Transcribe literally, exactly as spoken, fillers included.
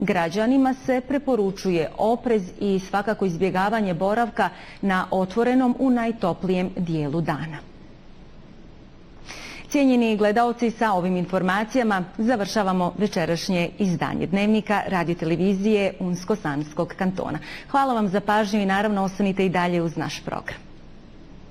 Građanima se preporučuje oprez i svakako izbjegavanje boravka na otvorenom u najtoplijem dijelu dana. Cijenjeni gledaoci, sa ovim informacijama završavamo večerašnje izdanje Dnevnika radiotelevizije Unsko-Sanskog kantona. Hvala vam za pažnju i naravno ostanite i dalje uz naš program.